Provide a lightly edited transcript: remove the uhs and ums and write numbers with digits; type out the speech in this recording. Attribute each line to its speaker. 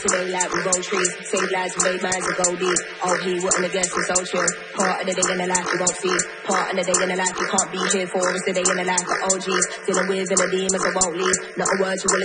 Speaker 1: Today like we roll trees, save lives, we made minds that go deep. Oh, he wouldn't have guessed it's so true. Part of the day in the life you won't see. Part of the day in the life you can't be here for. It's the day in the life of OGs. Dealing with and the demons that won't leave. Not a word you will